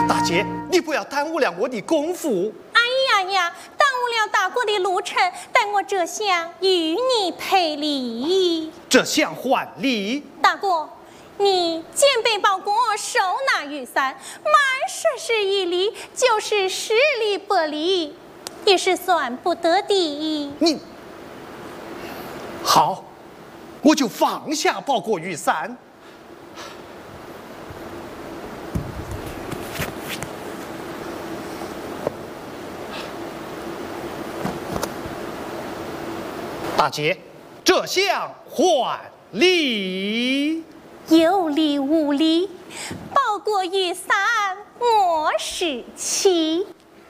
大姐，你不要耽误了我的功夫。 哎呀，耽误了大哥的路程，待我这厢与你赔礼。 这厢还礼？ 大哥，你肩背包裹，手拿雨伞，满10余里，就是10里8里，也是算不得的。 你好，我就放下包裹雨伞。大姐，这厢还礼。 有理无理，包裹雨伞我是妻。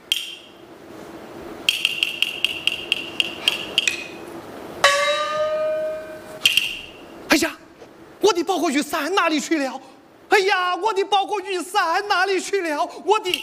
哎呀，我的包裹雨伞哪里去了？哎呀，我的包裹雨伞哪里去了？我的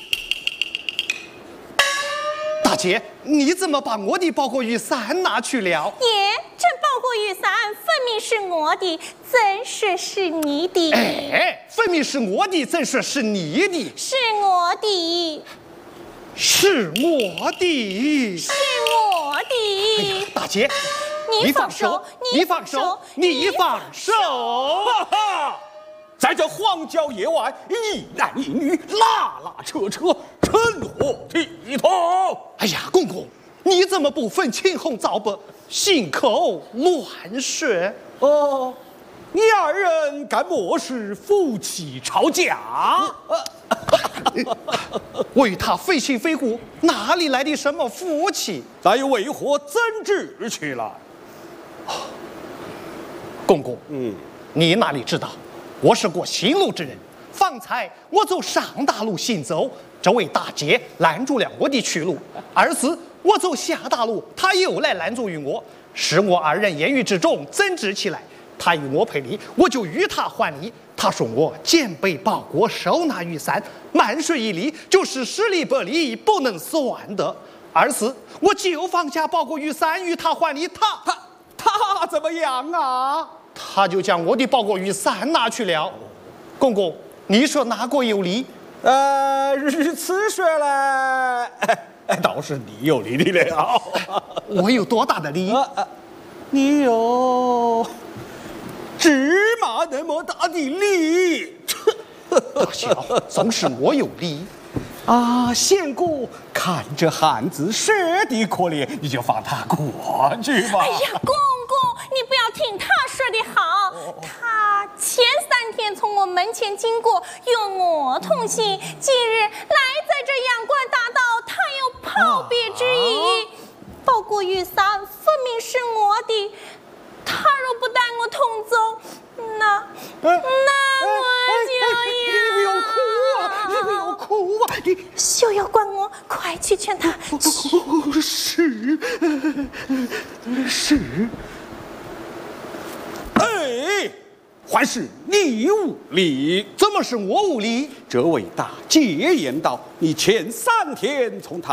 大姐，你怎么把我的包裹雨伞拿去了？ 爷，这包裹雨伞分明是我的，怎说是你的？ 哎，分明是我的，怎说是你的？ 是我的， 是我的， 是我的。 哎呀，大姐， 你放手， 你放手，你放手！ 哈哈，在这荒郊野外，一男一女拉拉扯扯，成何体统？ 哎呀，公公，你怎么不分青红皂白，信口乱说？ 哦，你二人该莫是夫妻吵架？ 我与他非亲非故，哪里来的什么夫妻？ 再又为何争执起来？ 公公，你哪里知道，我是过新路之人。方才我走上大路行走，这位大姐拦住了我的去路；而次我走下大路，她又来拦住于我，使我二人言语之中争执起来。她与我赔礼，我就与她还礼。她说我肩背包裹，手拿雨伞，满水1里，就是10里8里，不能算的。而次我就放下包裹雨伞与她还礼， 他怎么样啊？ 他就将我的包裹雨伞拿去了。公公，你说哪个有理？ 如此说来，倒是你有理的了。 我有多大的理？ 你有芝麻那么大的理。 大小总是我有理。 啊，仙姑看这汉子舍得可怜，你就放他过去吧。 哎呀，公公，你不要听他说的好。他前3天从我门前经过，与我同行，今日来在这阳关大道，他有抛别之意。包裹雨伞分明是我的，他若不带我同走，那我就要…… 你不要哭啊！你不要哭啊！你休要管我，快去劝他去。 是。 哎，还是你无理。 怎么是我无理？ 这位大姐言道，你前3天从他